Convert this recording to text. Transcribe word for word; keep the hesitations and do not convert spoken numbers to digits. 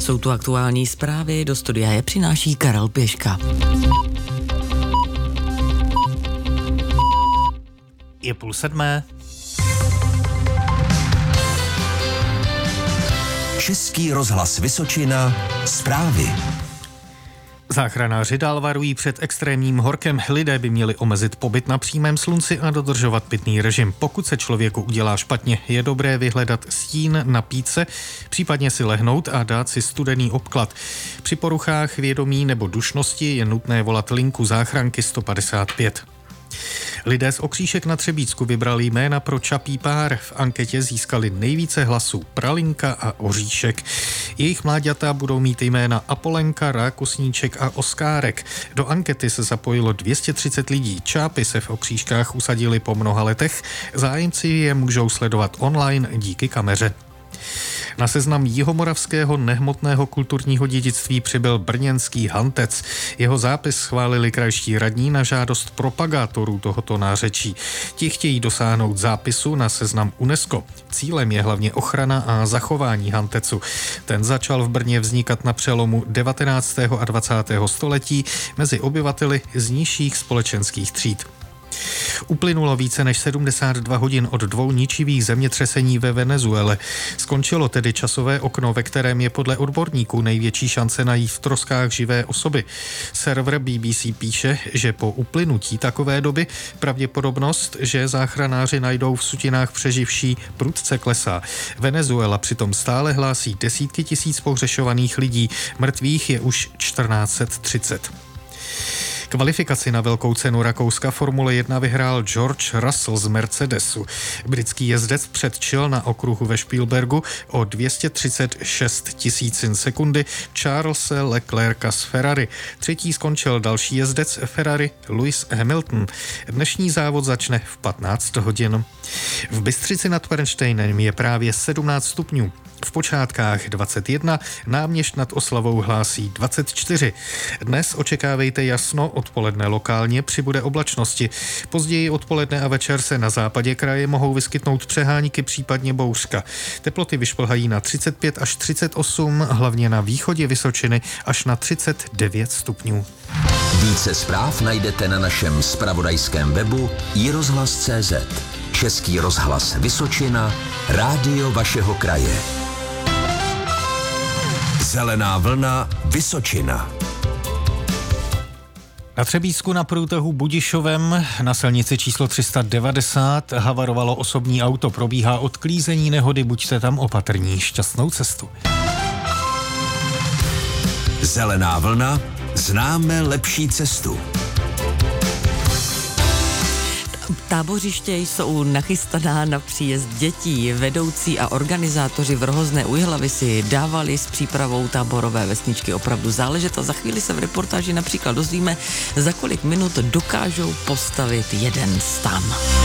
Jsou tu aktuální zprávy, do studia je přináší Karel Pěška. Je půl sedmé. Český rozhlas Vysočina, zprávy. Záchranáři dál varují před extrémním horkem. Lidé by měli omezit pobyt na přímém slunci a dodržovat pitný režim. Pokud se člověku udělá špatně, je dobré vyhledat stín, napít se, případně si lehnout a dát si studený obklad. Při poruchách vědomí nebo dušnosti je nutné volat linku záchranky sto padesát pět. Lidé z Okříšek na Třebíčsku vybrali jména pro čapí pár. V anketě získali nejvíce hlasů Pralinka a Oříšek. Jejich mláďata budou mít jména Apolenka, Rákosníček a Oskárek. Do ankety se zapojilo dvě stě třicet lidí. Čápy se v Okříškách usadili po mnoha letech. Zájemci je můžou sledovat online díky kameře. Na seznam jihomoravského nehmotného kulturního dědictví přibyl brněnský hantec. Jeho zápis schválili krajští radní na žádost propagátorů tohoto nářečí. Ti chtějí dosáhnout zápisu na seznam UNESCO. Cílem je hlavně ochrana a zachování hantecu. Ten začal v Brně vznikat na přelomu devatenáctého a dvacátého století mezi obyvateli z nižších společenských tříd. Uplynulo více než sedmdesát dva hodin od dvou ničivých zemětřesení ve Venezuele. Skončilo tedy časové okno, ve kterém je podle odborníků největší šance najít v troskách živé osoby. Server B B C píše, že po uplynutí takové doby pravděpodobnost, že záchranáři najdou v sutinách přeživší, prudce klesá. Venezuela přitom stále hlásí desítky tisíc pohřešovaných lidí, mrtvých je už čtrnáct set třicet. Kvalifikaci na velkou cenu Rakouska Formule jedna vyhrál George Russell z Mercedesu. Britský jezdec předčil na okruhu ve Spielbergu o dvě stě třicet šest tisícin sekundy Charlese Leclerca z Ferrari. Třetí skončil další jezdec Ferrari Lewis Hamilton. Dnešní závod začne v patnáct hodin. V Bystřici nad Pernštejnem je právě sedmnáct stupňů. V počátkách dvacet jedna, Náměšť nad Oslavou hlásí dvacet čtyři. Dnes očekávejte jasno, odpoledne lokálně přibude oblačnosti. Později odpoledne a večer se na západě kraje mohou vyskytnout přehánky, případně bouřka. Teploty vyšplhají na třicet pět až třicet osm, hlavně na východě Vysočiny až na třicet devět stupňů. Více zpráv najdete na našem zpravodajském webu i rozhlas tečka cé zet. Český rozhlas Vysočina, rádio vašeho kraje. Zelená vlna Vysočina. Na Třebíčsku na průtahu Budišovem na silnici číslo tři sta devadesát havarovalo osobní auto. Probíhá odklízení nehody, buďte tam opatrní. Šťastnou cestu. Zelená vlna, známe lepší cestu. Tábořiště jsou nachystaná na příjezd dětí. Vedoucí a organizátoři v Rohozné u Jihlavy si dávali s přípravou táborové vesničky opravdu záležet a za chvíli se v reportáži například dozvíme, za kolik minut dokážou postavit jeden stan.